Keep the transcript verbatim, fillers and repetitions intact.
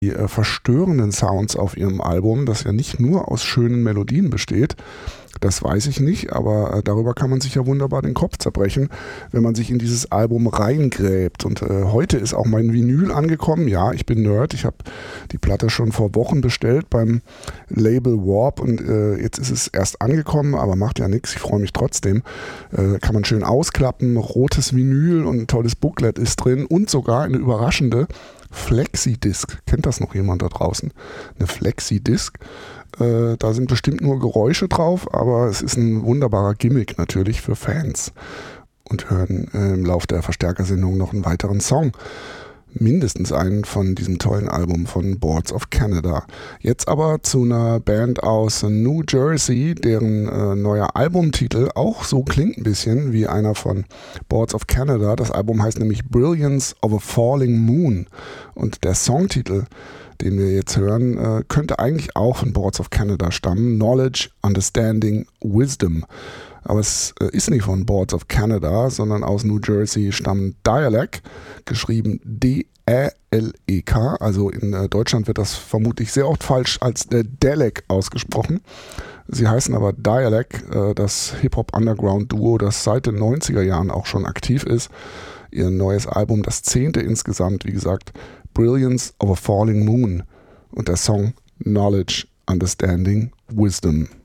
die äh, verstörenden Sounds auf ihrem Album, das ja nicht nur aus schönen Melodien besteht, das weiß ich nicht, aber äh, darüber kann man sich ja wunderbar den Kopf zerbrechen, wenn man sich in dieses Album reingräbt. Und äh, heute ist auch mein Vinyl angekommen. Ja, ich bin Nerd, ich habe die Platte schon vor Wochen bestellt beim Label Warp und äh, jetzt ist es erst angekommen, aber macht ja nichts, ich freue mich trotzdem. Äh, kann man schön ausklappen, rotes Vinyl und ein tolles Booklet ist drin und sogar eine überraschende Flexi-Disc. Kennt das noch jemand da draußen? Eine Flexi-Disc. Äh, da sind bestimmt nur Geräusche drauf, aber es ist ein wunderbarer Gimmick natürlich für Fans. Und hören äh, im Lauf der Verstärkersendung noch einen weiteren Song. Mindestens einen von diesem tollen Album von Boards of Canada. Jetzt aber zu einer Band aus New Jersey, deren äh, neuer Albumtitel auch so klingt ein bisschen wie einer von Boards of Canada. Das Album heißt nämlich Brilliance of a Falling Moon. Und der Songtitel, den wir jetzt hören, äh, könnte eigentlich auch von Boards of Canada stammen. Knowledge, Understanding, Wisdom. Aber es äh, ist nicht von Boards of Canada, sondern aus New Jersey stammen Dialek, geschrieben D Ä L E K. Also in äh, Deutschland wird das vermutlich sehr oft falsch als der Dalek ausgesprochen. Sie heißen aber Dialek, äh, das Hip-Hop-Underground-Duo, das seit den neunziger Jahren auch schon aktiv ist. Ihr neues Album, das zehnte insgesamt, wie gesagt, Brilliance of a Falling Moon und der Song Knowledge, Understanding, Wisdom.